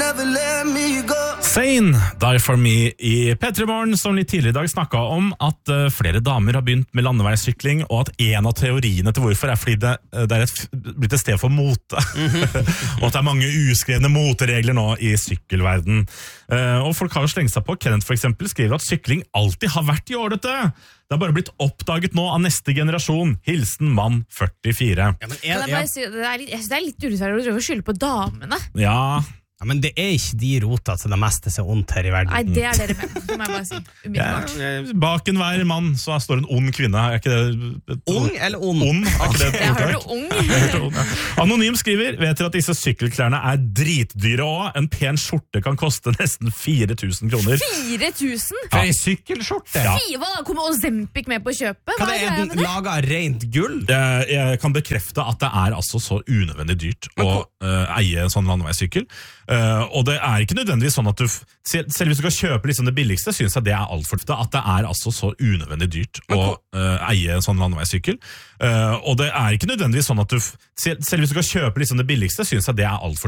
never let me go. Sane, Die For Me i P3 Morgen, som litt tidligere i dag snakket om at flere damer har begynt med landeveissykling, og at en av teoriene til hvorfor er fordi det er blitt et sted for mote. Og at det er mange uskrevne moteregler nå i sykkelverden. Og folk har jo slengt seg på. Kenneth for eksempel skriver at sykling alltid har vært jålete. Det har bare blitt oppdaget nå av neste generasjon. Hilsen mann 44. Ja, men jeg synes det er litt urettferdig å prøve å skylde på damene. Ja, men det er ikke de rota til det meste så ondt her i verden. Nei, det er dere med, det må jeg bare si. Umiddelbart. bak enhver mann så står en ond kvinne. Er ikke det Ung eller ond? Ond, er ikke det et Jeg ordtak? hørte ung. Jeg hørte ond, ja. Anonym skriver, vet dere at disse sykkelklærne er dritdyre også? En pen skjorte kan koste nesten 4.000 kroner. 4.000? For en sykkelskjorte? Ja. Fy, hva kommer Ozempic med på kjøpet? Hva Hva er greia den med det? laget av rent gull? Jeg kan bekrefte at det er altså så unødvendig dyrt å eie en sånn landeveissykkel. Og det er ikke nødvendigvis sånn at selv hvis du kan kjøpe liksom det billigste, synes jeg det er alt for at det er altså så unødvendig dyrt å eie en sånn landeveissykkel. Og det er ikke nødvendigvis sånn at selv hvis du kan kjøpe liksom det billigste, synes jeg det er alt for